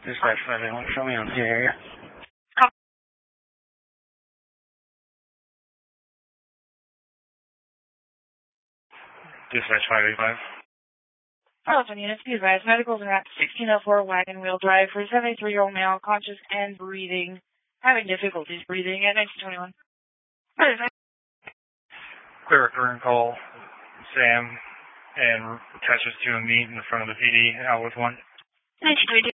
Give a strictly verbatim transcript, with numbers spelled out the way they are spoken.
Dispatch five eight one, show me on the area. Dispatch five eight five. Telephone units, be advised, medicals are at sixteen oh four Wagon Wheel Drive for a seventy-three-year-old male, conscious and breathing, having difficulties breathing at nineteen twenty-one. Clear return call, Sam, and attaches to a meet in the front of the P D, out with one. nineteen twenty-two.